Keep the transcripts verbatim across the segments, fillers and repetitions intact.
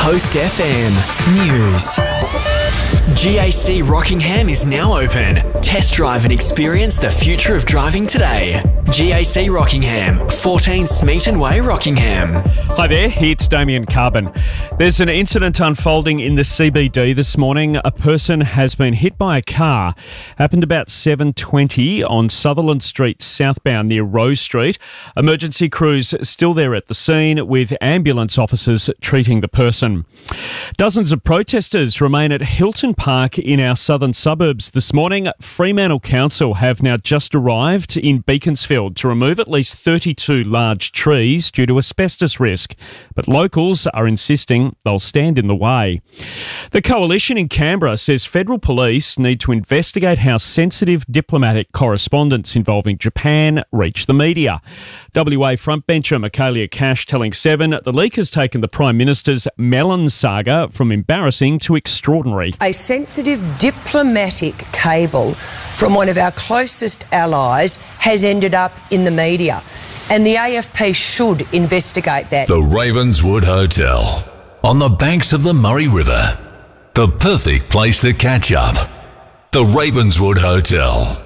Coast F M News. G A C Rockingham is now open. Test drive and experience the future of driving today. G A C Rockingham, fourteen Smeaton Way, Rockingham. Hi there, it's Damien Carbon. There's an incident unfolding in the C B D this morning. A person has been hit by a car. Happened about seven twenty on Sutherland Street southbound near Rose Street. Emergency crews still there at the scene with ambulance officers treating the person. Dozens of protesters remain at Hilton Park in our southern suburbs this morning. Fremantle Council have now just arrived in Beaconsfield to remove at least thirty-two large trees due to asbestos risk, but locals are insisting they'll stand in the way. The Coalition in Canberra says federal police need to investigate how sensitive diplomatic correspondence involving Japan reached the media. W A frontbencher Michaelia Cash telling Seven the leak has taken the Prime Minister's melon saga from embarrassing to extraordinary. A sensitive diplomatic cable from one of our closest allies has ended up in the media, and the A F P should investigate that. The Ravenswood Hotel, on the banks of the Murray River. The perfect place to catch up. The Ravenswood Hotel.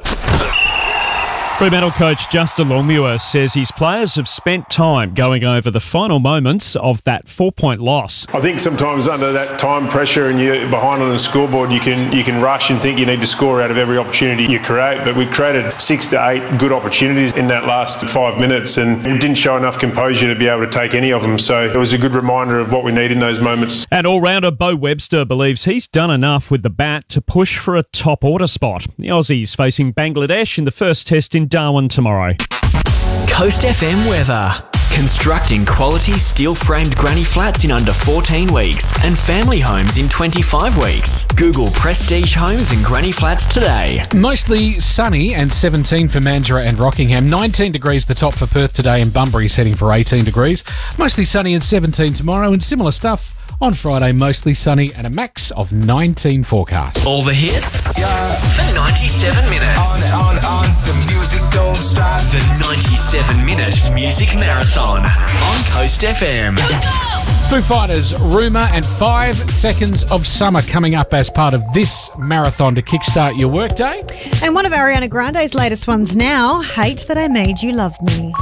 Fremantle coach Justin Longmuir says his players have spent time going over the final moments of that four-point loss. I think sometimes under that time pressure and you're behind on the scoreboard, you can you can rush and think you need to score out of every opportunity you create. But we created six to eight good opportunities in that last five minutes and we didn't show enough composure to be able to take any of them. So it was a good reminder of what we need in those moments. And all-rounder Bo Webster believes he's done enough with the bat to push for a top order spot. The Aussies facing Bangladesh in the first test in Darwin tomorrow. Coast F M weather. Constructing quality steel-framed granny flats in under fourteen weeks and family homes in twenty-five weeks. Google Prestige Homes and Granny Flats today. Mostly sunny and seventeen for Mandurah and Rockingham. nineteen degrees the top for Perth today, and Bunbury's heading for eighteen degrees. Mostly sunny and seventeen tomorrow, and similar stuff on Friday, mostly sunny and a max of nineteen forecast. All the hits for ninety-seven minutes. On, on, on, the music don't stop. The ninety-seven minute music marathon on Coast F M. Foo Fighters, Rumour, and Five Seconds of Summer coming up as part of this marathon to kickstart your workday. And one of Ariana Grande's latest ones now, Hate That I Made You Love Me.